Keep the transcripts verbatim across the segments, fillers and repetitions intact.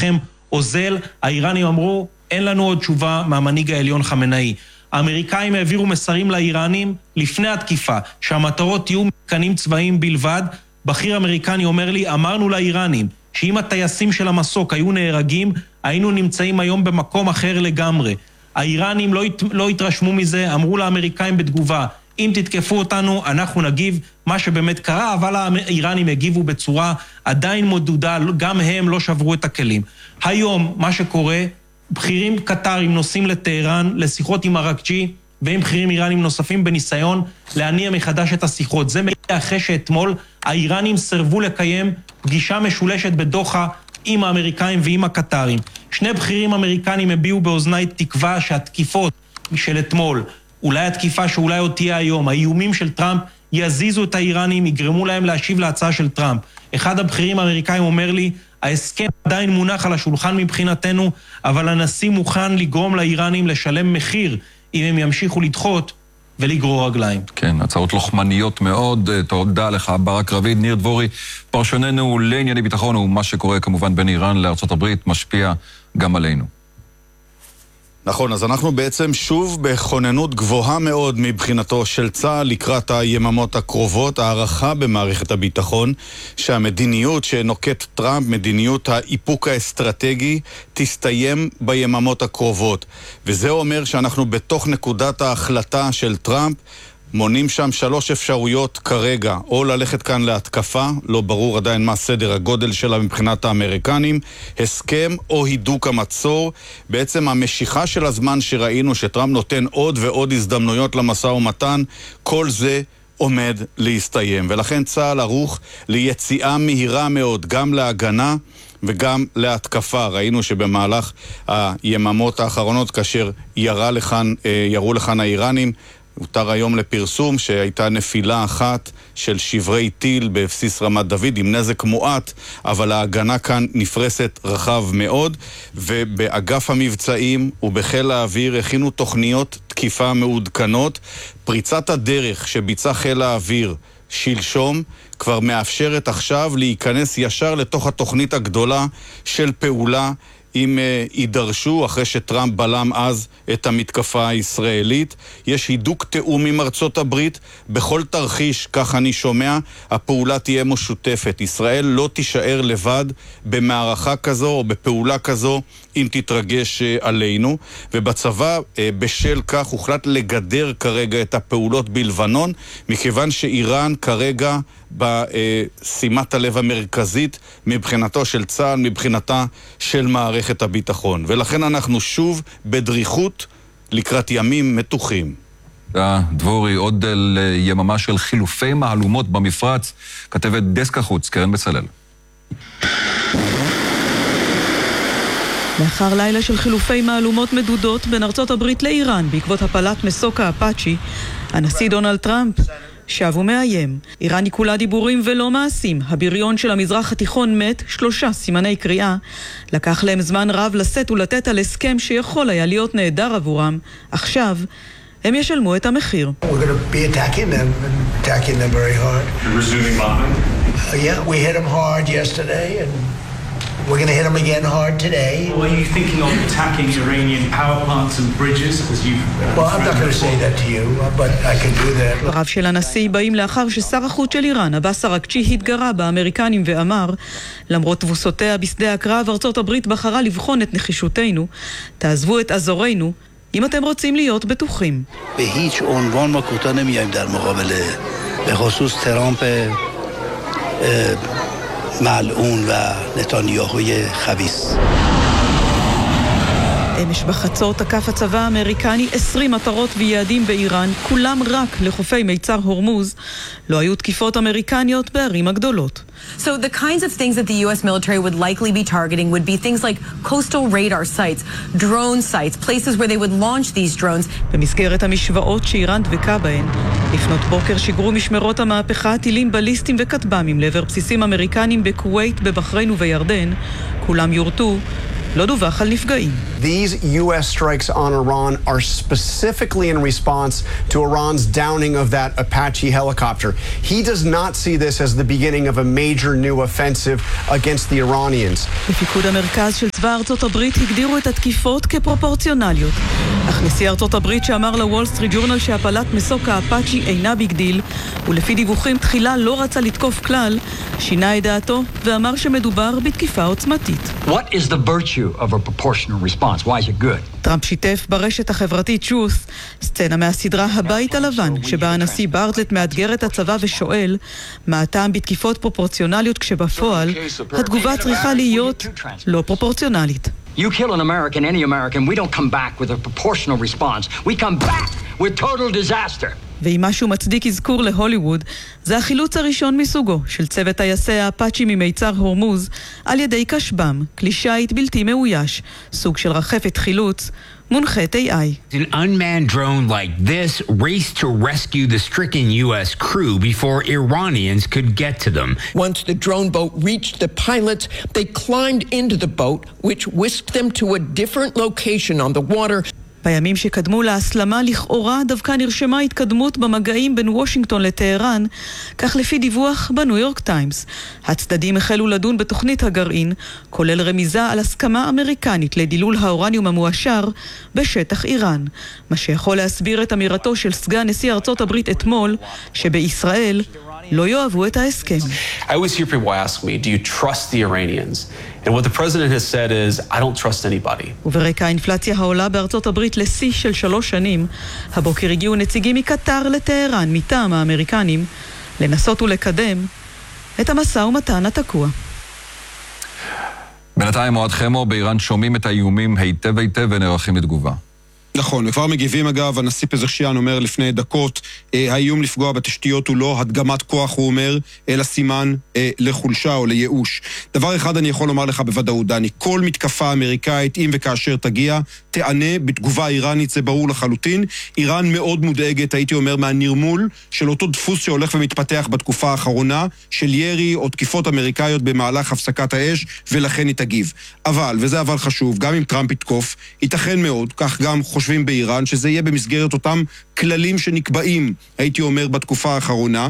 שלכם אוזל. האיראנים אמרו, אין לנו עוד תשובה מהמנהיג העליון חמינאי. האמריקאים העבירו מסרים לאיראנים לפני התקיפה, שהמטרות יהיו מתקנים צבאיים בלבד. בכיר אמריקני אומר לי, אמרנו לאיראנים, שאם הטייסים של המסוק היו נהרגים, היינו נמצאים היום במקום אחר לגמרי. האיראנים לא, הת... לא התרשמו מזה, אמרו לאמריקאים בתגובה, אם תתקפו אותנו, אנחנו נגיב מה שבאמת קרה, אבל האיראנים הגיבו בצורה עדיין מודודה, גם הם לא שברו את הכלים. היום, מה שקורה, בכירים קטרים נוסעים לטהרן, לשיחות עם אראקצ'י, ועם בכירים איראנים נוספים בניסיון להניע מחדש את השיחות. זה מגיע אחרי שאתמול האיראנים סרבו לקיים פגישה משולשת בדוחה עם האמריקאים ועם הקטרים. שני בכירים אמריקנים הביעו באוזני תקווה שהתקיפות של אתמול, אולי התקיפה שאולי עוד תהיה היום, האיומים של טראמפ יזיזו את האיראנים, יגרמו להם להשיב להצעה של טראמפ. אחד הבכירים האמריקאים אומר לי, ההסכם עדיין מונח על השולחן מבחינתנו, אבל הנשיא מוכן לגרום לאיראנים לשלם מחיר אם הם ימשיכו לדחות ולגרור רגליים. כן, הצעות לוחמניות מאוד. תודה לך, ברק רביד. ניר דבורי, פרשננו לענייני ביטחון, ומה שקורה כמובן בין איראן לארצות הברית משפיע גם עלינו. נכון, אז אנחנו בעצם שוב בכוננות גבוהה מאוד מבחינתו של צה"ל לקראת היממות הקרובות, הערכה במערכת הביטחון שהמדיניות שנוקט טראמפ, מדיניות האיפוק האסטרטגי, תסתיים ביממות הקרובות. וזה אומר שאנחנו בתוך נקודת ההחלטה של טראמפ, מונים שם שלוש אפשרויות כרגע, או ללכת כאן להתקפה, לא ברור עדיין מה סדר הגודל שלה מבחינת האמריקנים, הסכם או הידוק המצור. בעצם המשיכה של הזמן שראינו שטראמפ נותן עוד ועוד הזדמנויות למשא ומתן, כל זה עומד להסתיים, ולכן צה"ל ערוך ליציאה מהירה מאוד, גם להגנה וגם להתקפה. ראינו שבמהלך היממות האחרונות, כאשר ירה לכאן, ירו לכאן האיראנים, הותר היום לפרסום שהייתה נפילה אחת של שברי טיל בבסיס רמת דוד עם נזק מועט, אבל ההגנה כאן נפרסת רחב מאוד, ובאגף המבצעים ובחיל האוויר הכינו תוכניות תקיפה מעודכנות. פריצת הדרך שביצע חיל האוויר שלשום כבר מאפשרת עכשיו להיכנס ישר לתוך התוכנית הגדולה של פעולה אם uh, יידרשו, אחרי שטראמפ בלם אז את המתקפה הישראלית. יש הידוק תאום עם ארצות הברית, בכל תרחיש, כך אני שומע, הפעולה תהיה משותפת. ישראל לא תישאר לבד במערכה כזו או בפעולה כזו אם תתרגש uh, עלינו, ובצבא uh, בשל כך הוחלט לגדר כרגע את הפעולות בלבנון, מכיוון שאיראן כרגע בשימת הלב המרכזית מבחינתו של צה"ל, מבחינתה של מערכת הביטחון. ולכן אנחנו שוב בדריכות לקראת ימים מתוחים. דבורי, עוד יממה של חילופי מהלומות במפרץ, כתבת דסק החוץ, קרן בצלאל. לאחר לילה של חילופי מהלומות מדודות בין ארצות הברית לאיראן בעקבות הפלת מסוק האפאצ'י, הנשיא דונלד טראמפ שב ומאיים. איראן היא כולה דיבורים ולא מעשים. הבריון של המזרח התיכון מת, שלושה סימני קריאה. לקח להם זמן רב לשאת ולתת על הסכם שיכול היה להיות נהדר עבורם. עכשיו הם ישלמו את המחיר. We're going to be attacking them and attacking them very hard. You're resuming bombing? Uh, yeah, we hit them hard yesterday and we're going to hit them again hard today. Well, are you thinking of attacking Iranian power plants and bridges as you've... Well, I'm not going to say that to you, but I can do that. דבריו של הנשיא באים לאחר ששר החוץ של איראן, עבאס אראקצ'י, התגרה באמריקנים ואמר, למרות תבוסותיה בשדה הקרב, ארצות הברית בחרה לבחון את נחישותנו, תעזבו את אזורנו, אם אתם רוצים להיות בטוחים. בהיץ' עונוון מקוטה נמיים דר מقابل בחוסוס טראמפ מלעון ונתניהו חביס. אמש בחצות תקף הצבא האמריקני עשרים מטרות ויעדים באיראן, כולם רק לחופי מיצר הורמוז. לא היו תקיפות אמריקניות בערים הגדולות. So the kinds of things that the U S military would likely be targeting would be things like coastal radar sites, drone sites, places where they would launch these drones. במסגרת המשוואות שאיראן דבקה בהן, לפנות בוקר שיגרו משמרות המהפכה טילים בליסטיים וכטב"מים לעבר בסיסים אמריקנים בכווית, בבחריין ובירדן. כולם יורטו לא דווח על נפגעים. These U S strikes on Iran are specifically in response to Iran's downing of that Apache helicopter. He does not see this as the beginning of a major new offensive against the Iranians. בפיקוד המרכז של צבא ארצות הברית הגדירו את התקיפות כפרופורציונליות. אך נשיא ארצות הברית שאמר לוול סטריט ג'ורנל שהפלת מסוק האפאצ'י אינה ביג דיל, ולפי דיווחים תחילה לא רצה לתקוף כלל, שינה את דעתו ואמר שמדובר בתקיפה עוצמתית. What is the virtue of a proportional response? Why is it good? טראמפ שיתף ברשת החברתית שוס סצנה מהסדרה הבית הלבן, שבה הנשיא ברטלט מאתגר את הצבא ושואל מה הטעם בתקיפות פרופורציונליות כשבפועל התגובה צריכה להיות לא פרופורציונלית. You kill an American, any American, we don't come back with a proportional response. We come back with total disaster. ואם משהו מצדיק אזכור להוליווד, זה החילוץ הראשון מסוגו של צוות טייסי האפאצ'י ממיצר הורמוז על ידי קשב"ם, כלי שיט בלתי מאויש, סוג של רחפת חילוץ, מונחת איי איי. An unmanned drone like this raced to rescue the stricken U S crew before Iranians could get to them. Once the drone boat reached the pilots, they climbed into the boat, which whisked them to a different location on the water. בימים שקדמו להסלמה לכאורה דווקא נרשמה התקדמות במגעים בין וושינגטון לטהרן, כך לפי דיווח בניו יורק טיימס. הצדדים החלו לדון בתוכנית הגרעין, כולל רמיזה על הסכמה אמריקנית לדילול האורניום המואשר בשטח איראן, מה שיכול להסביר את אמירתו של סגן נשיא ארצות הברית אתמול, שבישראל לא יאהבו את ההסכם. I always hear people ask me, do you trust the Iranians? And what the president has said is, I don't trust anybody. וברקע האינפלציה העולה בארצות הברית לשיא של שלוש שנים, הבוקר הגיעו נציגים מקטר לטהרן מטעם האמריקנים לנסות ולקדם את המשא ומתן התקוע. בינתיים מועד חמו, באיראן שומעים את האיומים היטב היטב ונערכים לתגובה. נכון, וכבר מגיבים אגב, הנשיא פזכשיאן אומר לפני דקות, אה, האיום לפגוע בתשתיות הוא לא הדגמת כוח, הוא אומר, אלא סימן אה, לחולשה או לייאוש. דבר אחד אני יכול לומר לך בוודאות, דני, כל מתקפה אמריקאית, אם וכאשר תגיע, תענה בתגובה איראנית, זה ברור לחלוטין. איראן מאוד מודאגת, הייתי אומר, מהנרמול של אותו דפוס שהולך ומתפתח בתקופה האחרונה, של ירי או תקיפות אמריקאיות במהלך הפסקת האש, ולכן היא תגיב. אבל, וזה אבל חשוב, גם אם טראמפ יתקוף, ייתכן מאוד, כך גם חושבים באיראן, שזה יהיה במסגרת אותם כללים שנקבעים, הייתי אומר, בתקופה האחרונה,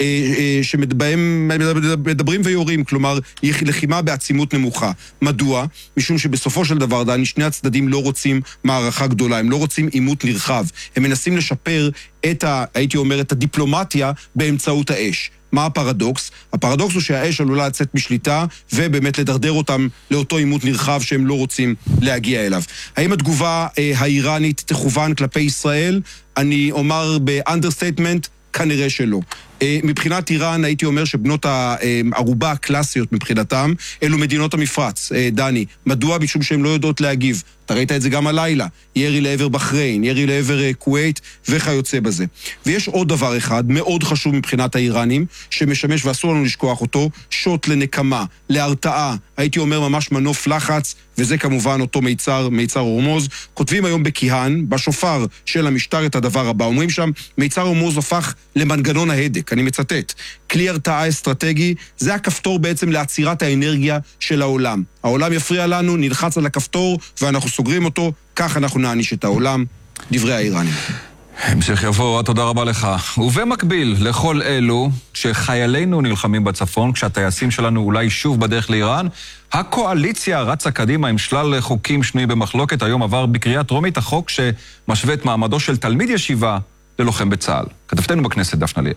שבהם מדברים ויורים, כלומר, לחימה בעצימות נמוכה. מדוע? משום שבסופו של דבר, דני, שני הצדדים לא רוצים מערכה גדולה, הם לא רוצים עימות נרחב, הם מנסים לשפר את ה, הייתי אומר, את הדיפלומטיה באמצעות האש. מה הפרדוקס? הפרדוקס הוא שהאש עלולה לצאת משליטה ובאמת לדרדר אותם לאותו עימות נרחב שהם לא רוצים להגיע אליו. האם התגובה אה, האיראנית תכוון כלפי ישראל? אני אומר באנדרסטייטמנט, כנראה שלא. מבחינת איראן הייתי אומר שבנות הערובה הקלאסיות מבחינתם אלו מדינות המפרץ, דני. מדוע? משום שהן לא יודעות להגיב. אתה ראית את זה גם הלילה. ירי לעבר בחריין, ירי לעבר קווייט וכיוצא בזה. ויש עוד דבר אחד מאוד חשוב מבחינת האיראנים שמשמש ואסור לנו לשכוח אותו, שוט לנקמה, להרתעה, הייתי אומר ממש מנוף לחץ, וזה כמובן אותו מיצר, מיצר הורמוז. כותבים היום בכיהן, בשופר של המשטר את הדבר הבא. אומרים שם, מיצר הורמוז הפך למנגנון ההדק. אני מצטט, כלי הרתעה אסטרטגי, זה הכפתור בעצם לעצירת האנרגיה של העולם. העולם יפריע לנו, נלחץ על הכפתור, ואנחנו סוגרים אותו, כך אנחנו נעניש את העולם. דברי האיראנים. המשך יבוא, תודה רבה לך. ובמקביל לכל אלו שחיילינו נלחמים בצפון, כשהטייסים שלנו אולי שוב בדרך לאיראן, הקואליציה רצה קדימה עם שלל חוקים שנויים במחלוקת. היום עבר בקריאה טרומית החוק שמשווה את מעמדו של תלמיד ישיבה ללוחם בצה"ל. כתבתנו בכנסת דפנה ליאל.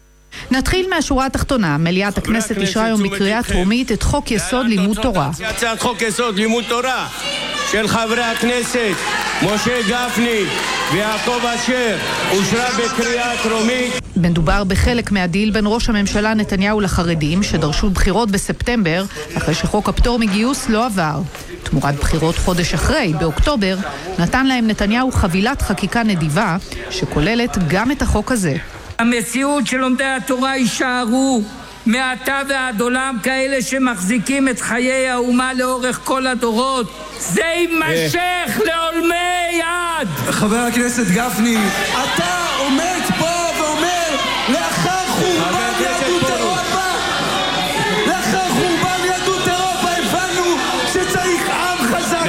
נתחיל מהשורה התחתונה. מליאת הכנסת אישרה היום בקריאה טרומית את חוק יסוד לימוד תורה. הצעת חוק יסוד לימוד תורה של חברי הכנסת משה גפני ויעקב אשר אושרה בקריאה טרומית. מדובר בחלק מהדיל בין ראש הממשלה נתניהו לחרדים שדרשו בחירות בספטמבר אחרי שחוק הפטור מגיוס לא עבר. תמורת בחירות חודש אחרי, באוקטובר, נתן להם נתניהו חבילת חקיקה נדיבה שכוללת גם את החוק הזה. המציאות של לומדי התורה יישארו מעתה ועד עולם כאלה שמחזיקים את חיי האומה לאורך כל הדורות. זה יימשך לעולמי עד. חבר הכנסת גפני, אתה עומד פה ואומר לאחר חורבן יהדות אירופה, לאחר חורבן יהדות אירופה הבנו שצריך עם חזק.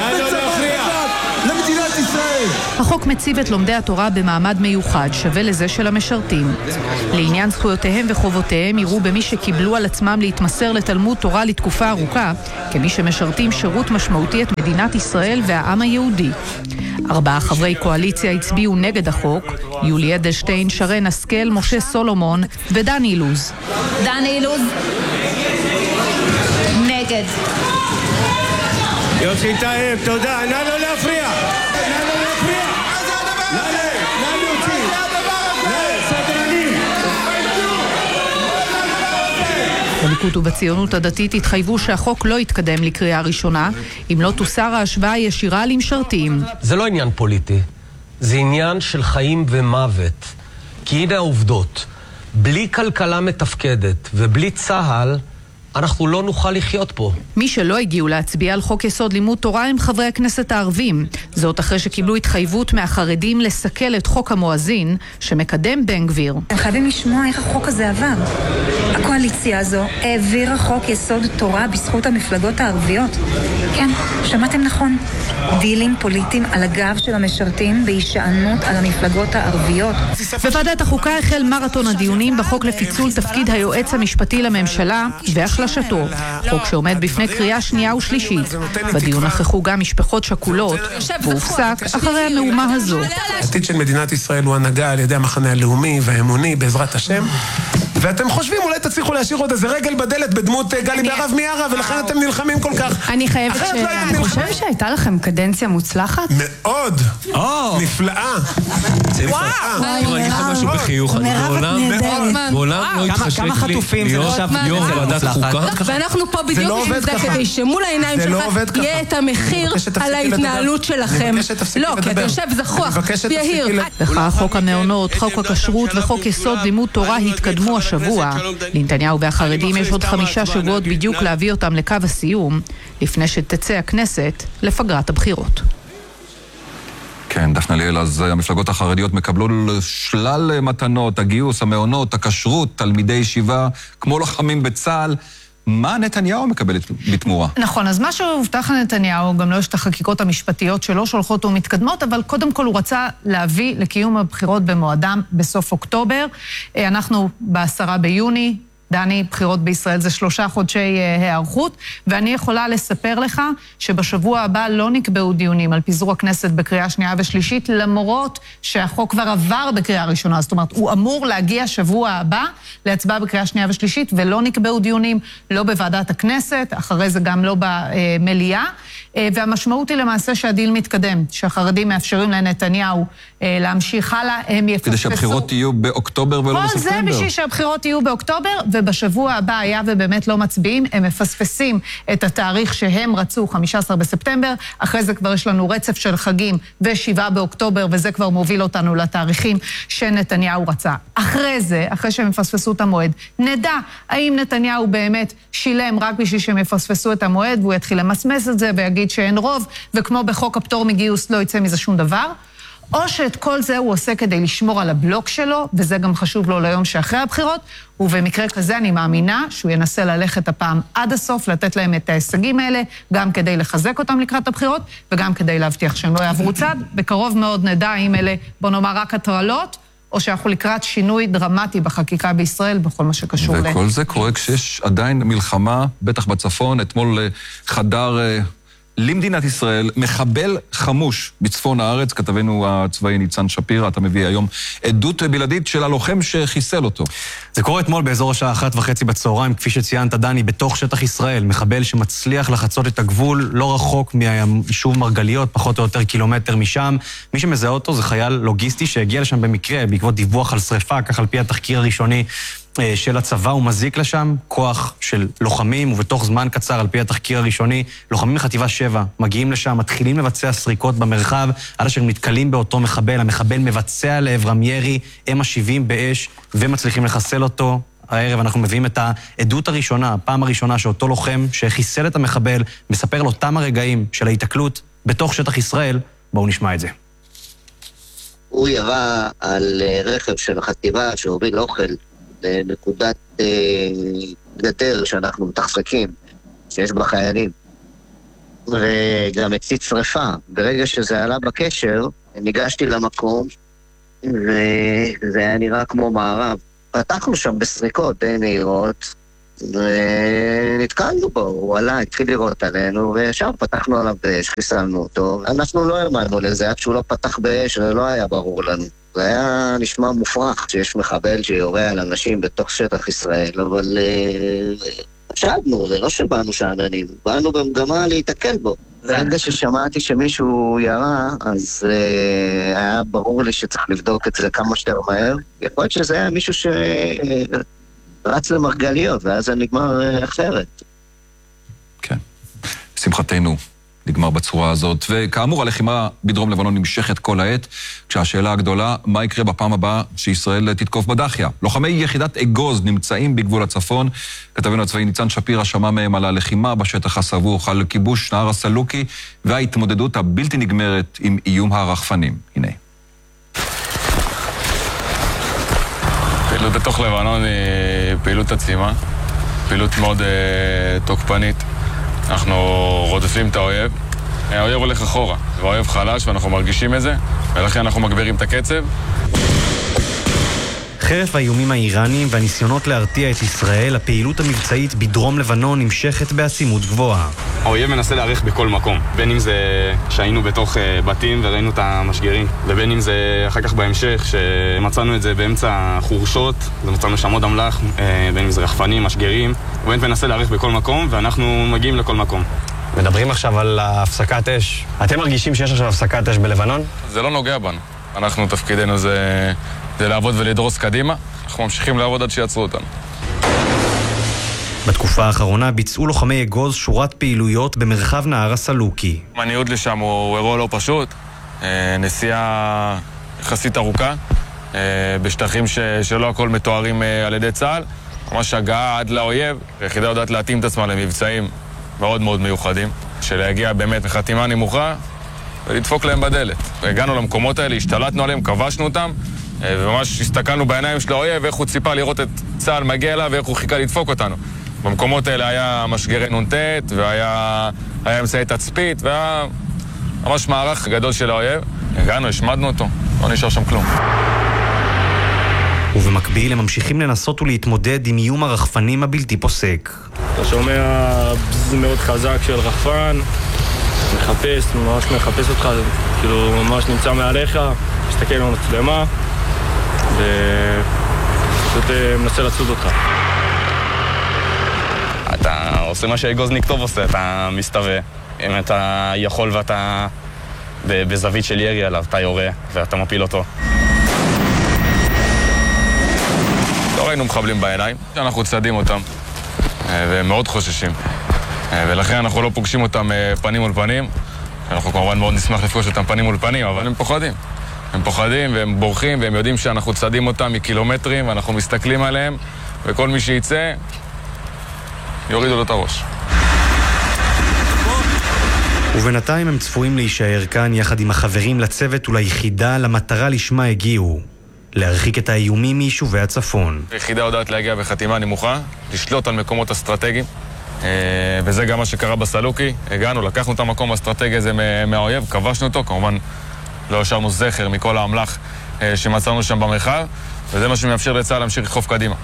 החוק מציב את לומדי התורה במעמד מיוחד, שווה לזה של המשרתים. לעניין זכויותיהם וחובותיהם יראו במי שקיבלו על עצמם להתמסר לתלמוד תורה לתקופה ארוכה, כמי שמשרתים שירות משמעותי את מדינת ישראל והעם היהודי. ארבעה חברי קואליציה הצביעו נגד החוק, יולי אדלשטיין, שרן השכל, משה סולומון ודן אילוז. דן אילוז נגד. יוסי טייב, תודה, נא לא להפריע. נא לא להפריע. נא להוציא. סדרנים. בליכוד ובציונות הדתית התחייבו שהחוק לא יתקדם לקריאה ראשונה, אם לא תוסר ההשוואה הישירה למשרתים. זה לא עניין פוליטי, זה עניין של חיים ומוות. כי הנה העובדות, בלי כלכלה מתפקדת ובלי צהל, אנחנו לא נוכל לחיות פה. מי שלא הגיעו להצביע על חוק יסוד לימוד תורה הם חברי הכנסת הערבים. זאת אחרי שקיבלו התחייבות מהחרדים לסכל את חוק המואזין שמקדם בן גביר. אתם חייבים לשמוע איך החוק הזה עבר. הקואליציה הזו העבירה חוק יסוד תורה בזכות המפלגות הערביות. כן, שמעתם נכון. דילים פוליטיים על הגב של המשרתים בהישענות על המפלגות הערביות. בוועדת החוקה החל מרתון הדיונים בחוק לפיצול תפקיד היועץ המשפטי לממשלה והחלשתו, חוק שעומד בפני קריאה שנייה ושלישית. בדיון נכחו גם משפחות שכולות, והופסק אחרי המהומה הזו. העתיד של מדינת ישראל הוא הנהגה על ידי המחנה הלאומי והאמוני בעזרת השם. ואתם חושבים אולי תצליחו להשאיר עוד איזה רגל בדלת בדמות גלי בהרב מיארה, ולכן אתם נלחמים כל כך. אני חייבת ש... אני חושב שהייתה לכם קדנציה מוצלחת? מאוד. נפלאה. וואו. אני אגיד לך משהו בחיוך. מעולם לא התחשק לי להיות יו"ר ועדת חוקה. ואנחנו פה בדיוק עם זה כדי שמול העיניים שלך יהיה את המחיר על ההתנהלות שלכם. לא, כי אתה יושב זכוח, יהיר. בכך חוק המעונות, חוק הכשרות וחוק יסוד לימוד תורה התקדמו השבוע. לנתניהו והחרדים יש עוד חמישה שבועות בדיוק להביא אותם לקו הסיום, לפני שתצא הכנסת לפגרת הבחירות. כן, דפנה ליאל, אז המפלגות החרדיות מקבלו שלל מתנות, הגיוס, המעונות, הכשרות, תלמידי ישיבה, כמו לוחמים בצה"ל. מה נתניהו מקבל בתמורה? נכון, אז מה שהובטח לנתניהו, גם לא יש את החקיקות המשפטיות שלו שהולכות ומתקדמות, אבל קודם כל הוא רצה להביא לקיום הבחירות במועדם בסוף אוקטובר. אנחנו בעשרה ביוני, דני, בחירות בישראל זה שלושה חודשי הערכות, ואני יכולה לספר לך שבשבוע הבא לא נקבעו דיונים על פיזור הכנסת בקריאה שנייה ושלישית, למרות שהחוק כבר עבר בקריאה ראשונה. זאת אומרת, הוא אמור להגיע שבוע הבא להצבעה בקריאה שנייה ושלישית, ולא נקבעו דיונים, לא בוועדת הכנסת, אחרי זה גם לא במליאה. והמשמעות היא למעשה שהדיל מתקדם, שהחרדים מאפשרים לנתניהו להמשיך הלאה, הם יפספסו. כדי שהבחירות יהיו באוקטובר ולא בספטמבר. כל זה בשביל שהבחירות יהיו באוקטובר, ובשבוע הבא היה ובאמת לא מצביעים, הם מפספסים את התאריך שהם רצו, חמישה עשר בספטמבר, אחרי זה כבר יש לנו רצף של חגים ושבעה באוקטובר, וזה כבר מוביל אותנו לתאריכים שנתניהו רצה. אחרי זה, אחרי שהם מפספסו את המועד, נדע האם נתניהו באמת שילם רק בשביל שהם יפספסו את המועד, והוא יתחיל למסמס את זה ויגיד שאין רוב, וכמו בחוק הפטור מגיוס לא יצא מזה שום דבר, או שאת כל זה הוא עושה כדי לשמור על הבלוק שלו, וזה גם חשוב לו ליום שאחרי הבחירות, ובמקרה כזה אני מאמינה שהוא ינסה ללכת הפעם עד הסוף, לתת להם את ההישגים האלה, גם כדי לחזק אותם לקראת הבחירות, וגם כדי להבטיח שהם לא יעברו צד. בקרוב מאוד נדע אם אלה, בוא נאמר, רק הטרלות, או שאנחנו לקראת שינוי דרמטי בחקיקה בישראל, בכל מה שקשור ל... וכל זה קורה כשיש עדיין מלחמה, בטח בצפון, אתמול חדר... למדינת ישראל, מחבל חמוש בצפון הארץ, כתבנו הצבאי ניצן שפירא, אתה מביא היום עדות בלעדית של הלוחם שחיסל אותו. זה קורה אתמול באזור השעה אחת וחצי בצהריים, כפי שציינת דני, בתוך שטח ישראל, מחבל שמצליח לחצות את הגבול, לא רחוק מהיישוב מרגליות, פחות או יותר קילומטר משם. מי שמזהה אותו זה חייל לוגיסטי שהגיע לשם במקרה, בעקבות דיווח על שריפה, כך על פי התחקיר הראשוני של הצבא, הוא מזיק לשם, כוח של לוחמים, ובתוך זמן קצר, על פי התחקיר הראשוני, לוחמים מחטיבה שבע מגיעים לשם, מתחילים לבצע סריקות במרחב, עד אשר מתקלים באותו מחבל, המחבל מבצע לעברם ירי, הם משיבים באש, ומצליחים לחסל אותו. הערב אנחנו מביאים את העדות הראשונה, הפעם הראשונה שאותו לוחם שחיסל את המחבל, מספר לו אותם הרגעים של ההתקלות בתוך שטח ישראל. בואו נשמע את זה. הוא ירה על רכב של החטיבה שהוביל אוכל לנקודת אה, גדר שאנחנו מתחזקים, שיש בה חיילים, וגם הציץ שריפה. ברגע שזה עלה בקשר, ניגשתי למקום, וזה היה נראה כמו מערב. פתחנו שם בסריקות די מהירות, ונתקלנו בו, הוא עלה, התחיל לראות עלינו, וישר פתחנו עליו באש, חיסלנו אותו. אנחנו לא האמנו לזה, עד שהוא לא פתח באש, זה לא היה ברור לנו. זה היה נשמע מופרך שיש מחבל שיורה על אנשים בתוך שטח ישראל, אבל חשבנו, זה לא שבאנו שעננים, באנו במגמה להתקל בו. ברגע ששמעתי שמישהו ירה, אז uh, היה ברור לי שצריך לבדוק את זה כמה שיותר מהר. יכול להיות שזה היה מישהו שרץ למרגליות, ואז זה נגמר uh, אחרת. כן. שמחתנו נגמר בצורה הזאת. וכאמור, הלחימה בדרום לבנון נמשכת כל העת, כשהשאלה הגדולה, מה יקרה בפעם הבאה שישראל תתקוף בדחיה? לוחמי יחידת אגוז נמצאים בגבול הצפון. כתבנו הצבאי ניצן שפירא שמע מהם על הלחימה בשטח הסבוך, על כיבוש נהר הסלוקי, וההתמודדות הבלתי נגמרת עם איום הרחפנים. הנה. פעילות בתוך לבנון היא פעילות עצימה, פעילות מאוד uh, תוקפנית. אנחנו רודפים את האויב, האויב הולך אחורה, והאויב חלש ואנחנו מרגישים את זה, ולכן אנחנו מגבירים את הקצב. חרף האיומים האיראנים והניסיונות להרתיע את ישראל, הפעילות המבצעית בדרום לבנון נמשכת בעצימות גבוהה. האויב מנסה להעריך בכל מקום, בין אם זה שהיינו בתוך בתים וראינו את המשגרים, ובין אם זה אחר כך בהמשך שמצאנו את זה באמצע חורשות, ומצאנו שם עוד אמל"ח, בין אם זה רחפנים, משגרים, הוא מנסה להעריך בכל מקום ואנחנו מגיעים לכל מקום. מדברים עכשיו על הפסקת אש. אתם מרגישים שיש עכשיו הפסקת אש בלבנון? זה לא נוגע בנו. אנחנו תפקידנו זה... זה לעבוד ולדרוס קדימה, אנחנו ממשיכים לעבוד עד שיעצרו אותנו. בתקופה האחרונה ביצעו לוחמי אגוז שורת פעילויות במרחב נהר הסלוקי. הניוד לשם הוא אירוע לא פשוט, נסיעה יחסית ארוכה, בשטחים ש... שלא הכל מתוארים על ידי צה"ל, ממש הגעה עד לאויב, היחידה יודעת להתאים את עצמה למבצעים מאוד מאוד מיוחדים, שלהגיע באמת מחתימה נמוכה ולדפוק להם בדלת. הגענו למקומות האלה, השתלטנו עליהם, כבשנו אותם, וממש הסתכלנו בעיניים של האויב, איך הוא ציפה לראות את צה"ל מגיע אליו ואיך הוא חיכה לדפוק אותנו. במקומות האלה היה משגרי נ"ט, והיה היה אמצעי תצפית, והיה ממש מערך גדול של האויב. הגענו, השמדנו אותו, לא נשאר שם כלום. ובמקביל הם ממשיכים לנסות ולהתמודד עם איום הרחפנים הבלתי פוסק. אתה שומע בזז מאוד חזק של רחפן, מחפש, ממש מחפש אותך, כאילו ממש נמצא מעליך, מסתכל על המצלמה ופשוט מנסה לצוד אותך. אתה עושה מה שאגוזניק טוב עושה, אתה מסתווה. אם אתה יכול ואתה בזווית של ירי עליו, אתה יורה ואתה מפיל אותו. לא ראינו מחבלים בעיניים, אנחנו צדים אותם והם מאוד חוששים. ולכן אנחנו לא פוגשים אותם פנים מול פנים. אנחנו כמובן מאוד נשמח לפגוש אותם פנים מול פנים, אבל הם פוחדים. הם פוחדים והם בורחים והם יודעים שאנחנו צדים אותם מקילומטרים ואנחנו מסתכלים עליהם, וכל מי שיצא יורידו לו את הראש. ובינתיים הם צפויים להישאר כאן יחד עם החברים לצוות וליחידה למטרה לשמה הגיעו. להרחיק את האיומים מיישובי הצפון. היחידה יודעת להגיע בחתימה נמוכה, לשלוט על מקומות אסטרטגיים, וזה גם מה שקרה בסלוקי. הגענו, לקחנו את המקום האסטרטגי הזה מהאויב, כבשנו אותו, כמובן לא השארנו זכר מכל האמל"ח שמצאנו שם במרחב, וזה מה שמאפשר לצה"ל להמשיך לחוף קדימה.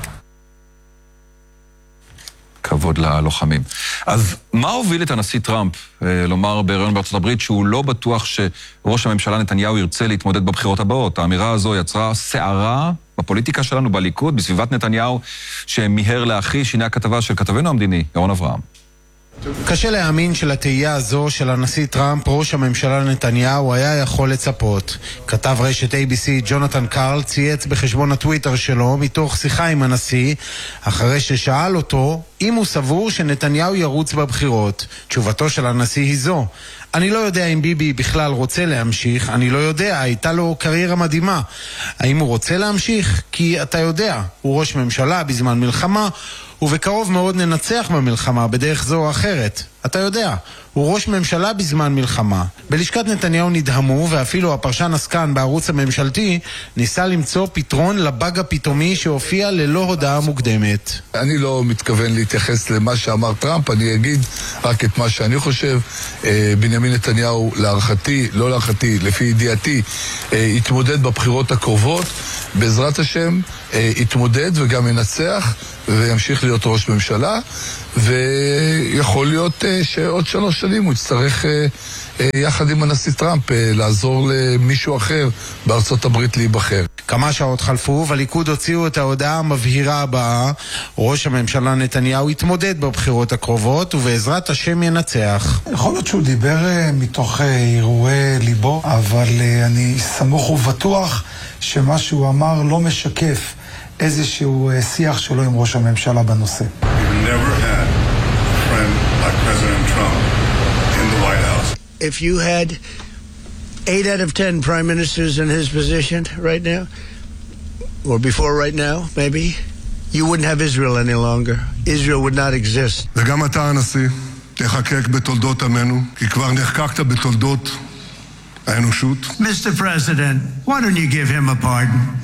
כבוד ללוחמים. אז מה הוביל את הנשיא טראמפ לומר בראיון בארצות הברית שהוא לא בטוח שראש הממשלה נתניהו ירצה להתמודד בבחירות הבאות? האמירה הזו יצרה סערה בפוליטיקה שלנו בליכוד, בסביבת נתניהו, שמיהר להכחיש. הנה הכתבה של כתבנו המדיני, ירון אברהם. קשה להאמין שלתהייה הזו של הנשיא טראמפ, ראש הממשלה נתניהו היה יכול לצפות. כתב רשת איי בי סי ג'ונתן קרל צייץ בחשבון הטוויטר שלו מתוך שיחה עם הנשיא, אחרי ששאל אותו אם הוא סבור שנתניהו ירוץ בבחירות. תשובתו של הנשיא היא זו: אני לא יודע אם ביבי בכלל רוצה להמשיך, אני לא יודע, הייתה לו קריירה מדהימה. האם הוא רוצה להמשיך? כי אתה יודע, הוא ראש ממשלה בזמן מלחמה, ובקרוב מאוד ננצח במלחמה בדרך זו או אחרת. אתה יודע, הוא ראש ממשלה בזמן מלחמה. בלשכת נתניהו נדהמו, ואפילו הפרשן עסקן בערוץ הממשלתי ניסה למצוא פתרון לבאג הפתאומי שהופיע ללא הודעה מוקדמת. אני לא מתכוון להתייחס למה שאמר טראמפ, אני אגיד רק את מה שאני חושב. בנימין נתניהו, להערכתי, לא להערכתי, לפי ידיעתי, יתמודד בבחירות הקרובות. בעזרת השם, יתמודד וגם ינצח וימשיך להיות ראש ממשלה, ויכול להיות שעוד שלוש שנים הוא יצטרך יחד עם הנשיא טראמפ לעזור למישהו אחר בארצות הברית להיבחר. כמה שעות חלפו והליכוד הוציאו את ההודעה המבהירה הבאה: ראש הממשלה נתניהו יתמודד בבחירות הקרובות ובעזרת השם ינצח. יכול להיות שהוא דיבר מתוך הרהורי ליבו, אבל אני סמוך ובטוח שמה שהוא אמר לא משקף איזשהו שיח שלו עם ראש הממשלה בנושא. We've never had a friend like President Trump in the White House. If you had eight out of ten prime ministers in his position right now, or before right now, maybe, you wouldn't have Israel any longer. Israel would not exist. וגם אתה, הנשיא, תחקק בתולדות עמנו, כי כבר נחקקת בתולדות האנושות. Mister President, why don't you give him a pardon?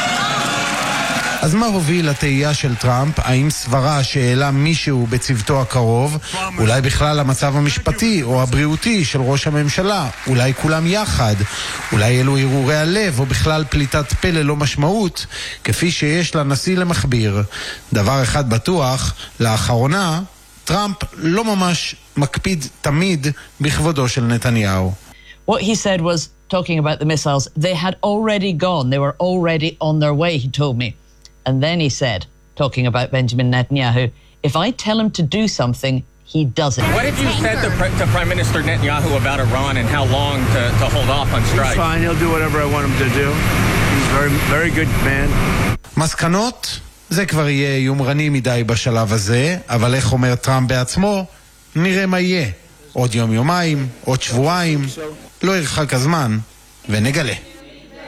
אז מה הוביל לתהייה של טראמפ? האם סברה שאלה מישהו בצוותו הקרוב? אולי בכלל המצב המשפטי או הבריאותי של ראש הממשלה? אולי כולם יחד? אולי אלו הרהורי הלב או בכלל פליטת פה ללא משמעות, כפי שיש לנשיא למכביר? דבר אחד בטוח, לאחרונה טראמפ לא ממש מקפיד תמיד בכבודו של נתניהו. What he said was, talking about the missiles, they had already gone, they were already on their way, he told me. And then he said, talking about Benjamin Netanyahu, if I tell him to do something, he does it. What have you said to, to Prime Minister Netanyahu about Iran and how long to, to hold off on strikes? He's fine, he'll do whatever I want him to do. He's a very, very good man. מסקנות? זה כבר יהיה יומרני מדי בשלב הזה, אבל איך אומר טראמפ בעצמו? נראה מה יהיה. עוד יום יומיים, עוד שבועיים, לא ירחק הזמן, ונגלה.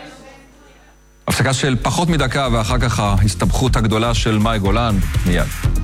הפסקה של פחות מדקה ואחר כך ההסתבכות הגדולה של מאי גולן מיד.